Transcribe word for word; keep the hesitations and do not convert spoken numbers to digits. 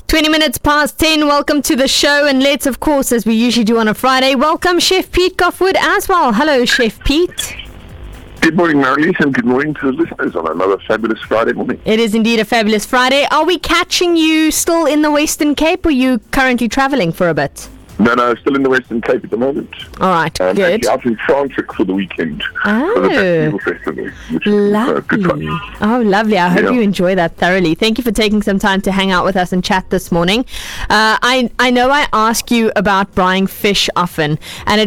twenty minutes past ten, welcome to the show, and let's, of course, as we usually do on a Friday, welcome Chef Pete Goffwood as well. Hello, Chef Pete. Good morning, Marilise, and good morning to the listeners on another fabulous Friday morning. It is indeed a fabulous Friday. Are we catching you still in the Western Cape, or are you currently travelling for a bit? No, no, still in the Western Cape at the moment. All right, um, good. Actually out in Franschhoek for the weekend. Oh, for the Festival Festival, which lovely. Is, uh, good fun. Oh, lovely. I hope Yeah. you enjoy that thoroughly. Thank you for taking some time to hang out with us and chat this morning. Uh, I, I know I ask you about frying fish often, and it